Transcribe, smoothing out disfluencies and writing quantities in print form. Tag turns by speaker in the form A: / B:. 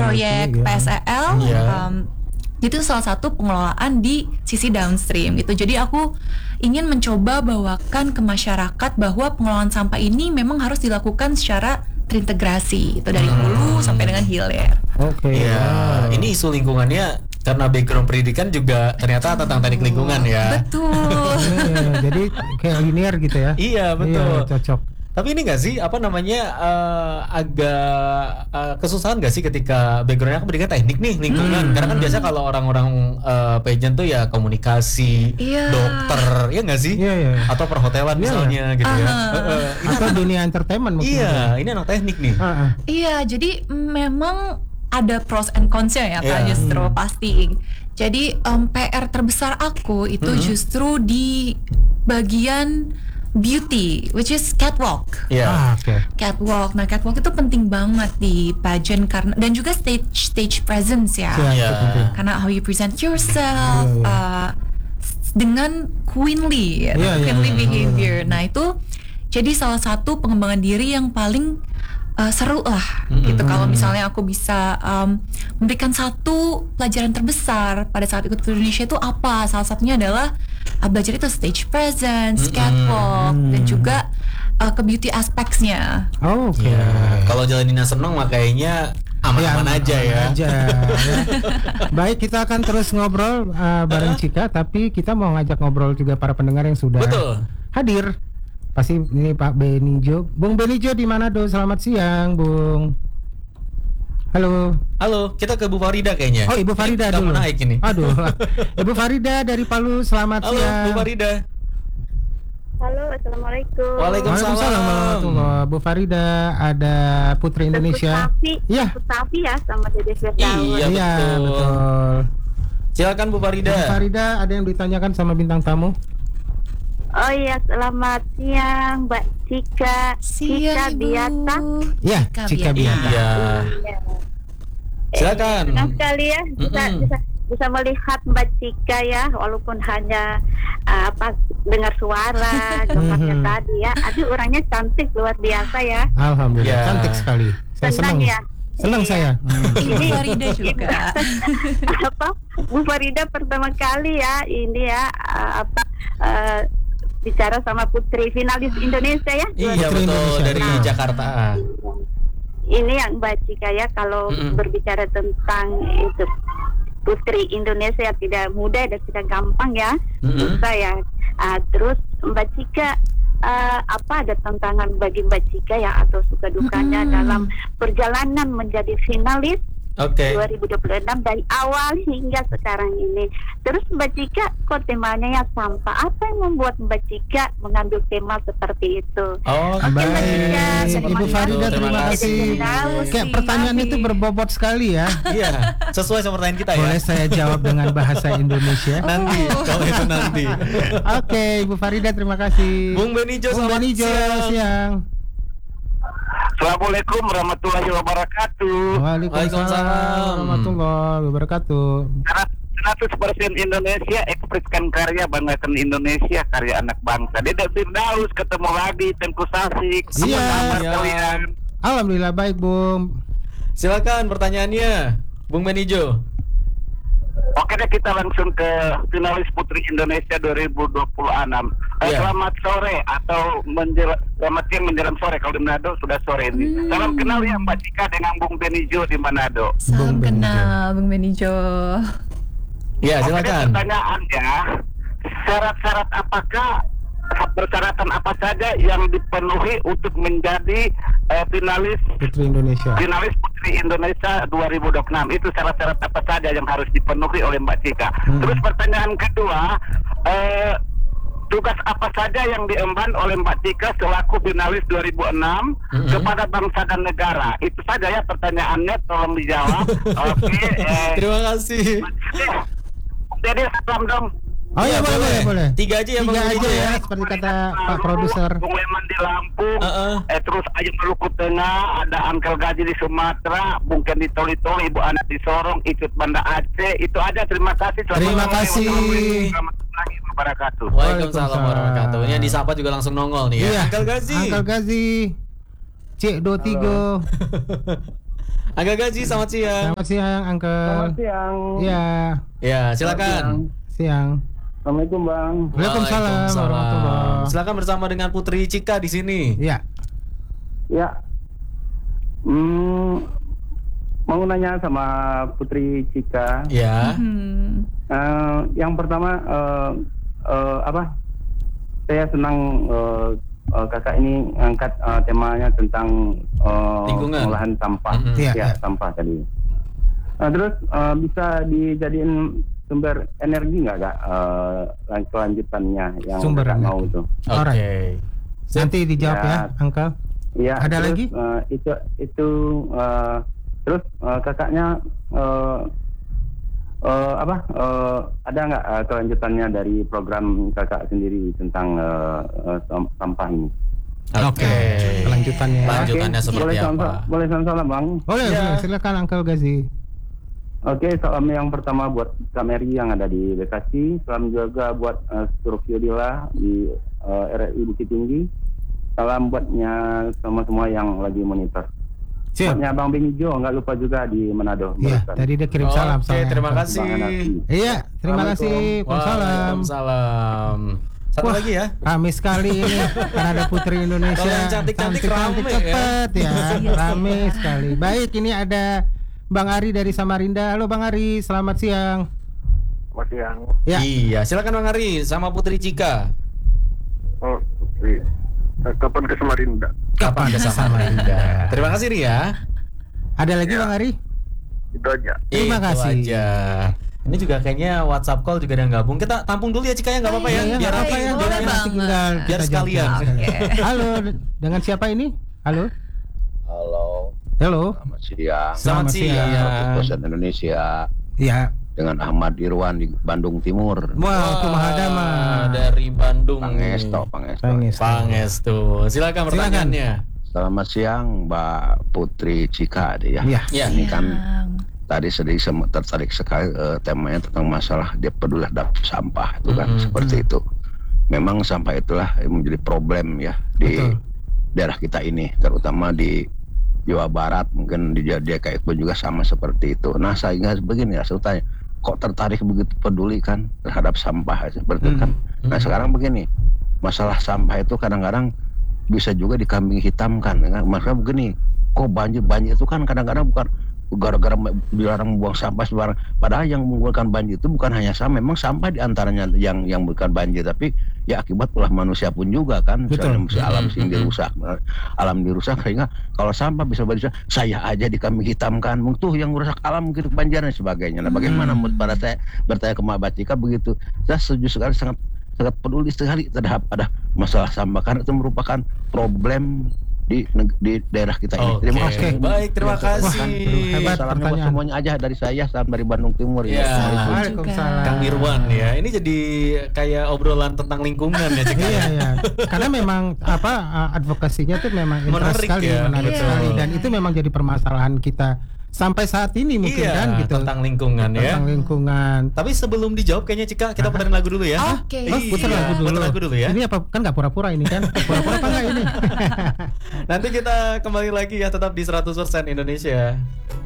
A: proyek PSEL. Itu salah satu pengelolaan di sisi downstream gitu. Jadi aku ingin mencoba bawakan ke masyarakat bahwa pengelolaan sampah ini memang harus dilakukan secara terintegrasi itu dari hulu sampai dengan hilir.
B: Ini isu lingkungannya karena background pendidikan juga ternyata tentang teknik lingkungan ya.
A: Betul.
C: Jadi kayak linear gitu ya.
B: Iya betul.
C: Iya, cocok.
B: Tapi ini nggak sih agak kesusahan nggak sih ketika backgroundnya kan pendidikan teknik nih lingkungan? Karena kan biasa kalau orang-orang pageant tuh ya komunikasi, dokter, ya nggak sih? Atau perhotelan misalnya gitu ya.
C: Atau dunia entertainment mungkin.
B: Iya, ini anak teknik nih.
A: Iya, jadi memang ada pros and cons-nya ya Kak, justru pasti. Jadi PR terbesar aku itu justru di bagian beauty, which is catwalk. Catwalk. Nah, catwalk itu penting banget di pageant karena dan juga stage presence ya. Karena how you present yourself dengan queenly behavior. Nah, itu jadi salah satu pengembangan diri yang paling seru lah gitu. Kalau misalnya aku bisa memberikan satu pelajaran terbesar pada saat ikut ke Indonesia itu apa? Salah satunya adalah belajar itu stage presence, catwalk, dan juga ke beauty aspects-nya.
B: Kalau jalaninnya seneng makanya aman-aman aja ya.
C: Baik, kita akan terus ngobrol bareng Chika, tapi kita mau ngajak ngobrol juga para pendengar yang sudah hadir. Pasti ini Pak Benijo. Bung Benijo di Manado. Selamat siang, Bung. Halo,
B: kita ke Bu Farida kayaknya.
C: Oh, Ibu Farida dulu.
B: Kita naik ini.
C: Aduh, Ibu Farida dari Palu, selamat siang.
B: Halo, Bu Farida.
D: Halo, assalamualaikum.
C: Waalaikumsalam. Bu Farida, ada Putri Indonesia.
D: Safi ya sama Dede Firdaus.
B: Iya, betul. Silakan Bu Farida.
C: Bu Farida, ada yang ditanyakan sama bintang tamu?
D: Oh iya, selamat siang Mbak Chika.
A: Chika
D: Biata.
C: Iya, Chika Biata.
B: Iya. Silakan.
D: Senang sekali ya bisa melihat Mbak Chika ya, walaupun hanya dengar suara gambarnya tadi ya. Aduh, orangnya cantik luar biasa ya.
C: Alhamdulillah, cantik sekali. Saya senang ya. Senang saya.
A: Bu Farida juga.
D: Bu Farida pertama kali ya ini ya bicara sama putri finalis Indonesia ya.
B: Iya betul, dari Jakarta.
D: Ini yang Mbak Chika ya, kalau berbicara tentang itu putri Indonesia tidak mudah dan tidak gampang ya, susah ya. Terus Mbak Chika apa ada tantangan bagi Mbak Chika ya atau suka dukanya dalam perjalanan menjadi finalis 2026 dari awal hingga sekarang ini. Terus Mbak Chika kok temanya ya sampah. Apa yang membuat Mbak Chika mengambil tema seperti itu?
C: Baik, Ibu Farida, terima kasih. Kayak pertanyaan itu berbobot sekali ya.
B: Iya, sesuai sama pertanyaan kita ya.
C: Boleh saya jawab dengan bahasa Indonesia?
B: Nanti, kalau itu nanti.
C: Oke, Ibu Farida, terima kasih.
B: Bung Benijo, selamat siang.
E: Assalamualaikum warahmatullahi wabarakatuh.
C: Waalaikumsalam warahmatullahi wabarakatuh.
E: 100% Indonesia, ekspresikan karya, banggakan Indonesia, karya anak bangsa. Dede Firdaus, ketemu lagi, Tengku Sasik.
C: Iya.
E: Kabar kalian?
C: Alhamdulillah baik, Bung.
B: Silakan pertanyaannya, Bung Benijo.
E: Oke deh, kita langsung ke finalis Putri Indonesia 2026. Selamat sore atau selamat siang menjelang sore. Kalau di Manado sudah sore ini. Salam kenal ya Mbak Chika dengan Bung Benijo di Manado.
A: Salam kenal Bung Benijo.
B: Ya, silakan.
E: Pertanyaannya, syarat-syarat persyaratan apa saja yang dipenuhi untuk menjadi finalis
C: Putri Indonesia
E: 2026? Itu syarat-syarat apa saja yang harus dipenuhi oleh Mbak Chika? Terus pertanyaan kedua, tugas apa saja yang diemban oleh Mbak Chika selaku finalis 2006 kepada bangsa dan negara? Itu saja ya pertanyaannya, tolong dijawab. Oke.
B: Terima kasih.
E: Jadi salam dong.
C: Oh iya, boleh.
B: Tiga aja ya, Bung Benijo ya.
C: Seperti kata Pak Produser.
E: Bung Leman di Lampung, terus Ayu Maluku Tengah, ada Angkel Gaji di Sumatera, Bung Ken di Toli-Toli, Ibu Ana di Sorong, Icut Banda Aceh. Itu aja, terima kasih.
C: Terima kasih.
E: Warahmatullahi wabarakatuh.
B: Waalaikumsalam warahmatullahi wabarakatuh. Yang disapa juga langsung nongol nih ya.
C: Iya.
B: Angkel Gazi.
C: Cik 23.
B: Angga Gaji, selamat siang.
C: Selamat siang, Uncle.
F: Selamat siang.
C: Ya.
B: Ya, silakan.
C: Siang.
F: Assalamualaikum Bang.
C: Waalaikumsalam warahmatullahi.
B: Silakan bersama dengan Putri Cika di sini.
C: Ya.
F: Ya. Mau nanya sama Putri Cika.
B: Ya.
F: Yang pertama saya senang kakak ini angkat temanya tentang pengolahan sampah. Ya, sampah tadi. Terus bisa dijadiin sumber energi nggak kak kelanjutannya yang
C: sumber
F: kakak mau itu?
B: Oke.
C: Nanti dijawab ya, Uncle.
F: Iya.
C: Ada
F: terus,
C: lagi?
F: Terus kakaknya ada nggak kelanjutannya dari program kakak sendiri tentang sampah ini?
B: Oke.
C: Kelanjutannya.
B: Lanjutannya seperti apa?
F: Boleh salam Bang?
C: Boleh, silakan Uncle Gazi.
F: Oke, salam yang pertama buat Kameri yang ada di Bekasi, salam juga buat Surukyudila di RRI Bukit Tinggi, salam buatnya semua yang lagi monitor.
C: Siap.
F: Buatnya Bang Benijo, nggak lupa juga di Manado.
C: Iya, tadi dia kirim salam.
B: Oke, terima kasih.
C: Iya, terima kasih.
B: Waalaikumsalam. Satu lagi ya.
C: Rame sekali ini karena ada Putri Indonesia.
B: Kalau yang cantik-cantik rame
C: cepet ya. Rame sekali. Baik, ini ada Bang Ari dari Samarinda. Halo Bang Ari, selamat siang.
E: Selamat siang.
C: Ya.
B: Iya, silakan Bang Ari sama Putri Cika.
E: Oh, Putri. Kapan ke Samarinda?
B: Kapan ke Samarinda? Terima kasih Ria.
C: Ada lagi Bang Ari?
E: Itu aja.
C: Terima kasih.
B: Aja. Ini juga kayaknya WhatsApp call juga ada yang gabung. Kita tampung dulu ya Cika ya, nggak apa-apa ya. Biar
C: apa ya?
B: Biar sekalian.
C: Halo, dengan siapa ini? Halo. Halo.
G: Selamat siang.
B: Selamat siang.
G: Dosen Indonesia.
C: Ya.
G: Dengan Ahmad Irwan di Bandung Timur.
C: Wah, Kumahadama
B: dari Bandung. Pangestu. Silakan pertanyaannya.
G: Selamat siang Mbak Putri Cika ya.
B: Ya.
G: Ini kan tadi sedikit tertarik sekali temanya tentang masalah dia peduli terhadap sampah itu kan seperti itu. Memang sampah itulah yang menjadi problem ya di daerah kita ini, terutama di Jawa Barat, mungkin di DKI pun juga sama seperti itu. Nah, saya ingat begini ya, saya tanya, kok tertarik begitu peduli kan terhadap sampah seperti itu kan? Nah, sekarang begini, masalah sampah itu kadang-kadang bisa juga dikambing hitamkan. Kan? Maksudnya begini, kok banjir itu kan kadang-kadang bukan gara-gara dilarang membuang sampah sembarang. Padahal yang membuahkan banjir itu bukan hanya sampah, memang sampah diantaranya yang bukan banjir, tapi ya akibat ulah manusia pun juga kan. Misalnya alam dirusak sehingga kalau sampah bisa berisa, saya aja dikambing hitamkan, tuh yang merusak alam mungkin kebanjiran dan sebagainya. Nah, bagaimana menurut pada saya bertanya ke Mbak Cika begitu, saya setuju sekali, sangat peduli sekali terhadap ada masalah sampah karena itu merupakan problem di daerah kita ini. Terima kasih.
B: Baik, terima kasih.
C: Hebat pertanyaan.
G: Semuanya aja dari saya, salam dari Bandung Timur.
B: Ya.
C: Waalaikumsalam.
B: Kang Irwan ya. Ini jadi kayak obrolan tentang lingkungan ya Cik.
C: Iya. Karena memang advokasinya tuh memang
B: menarik
C: sekali,
B: ya.
C: menarik sekali, dan itu memang jadi permasalahan kita sampai saat ini mungkin kan gitu.
B: Tentang lingkungan ya.
C: Tentang lingkungan.
B: Tapi sebelum dijawab kayaknya Cika kita puterin lagu dulu ya.
A: Oke.
C: Putar lagu dulu ya. Ini apa kan nggak pura-pura ini kan? Pura-pura apa nggak ini?
B: Nanti kita kembali lagi ya, tetap di 100% Indonesia.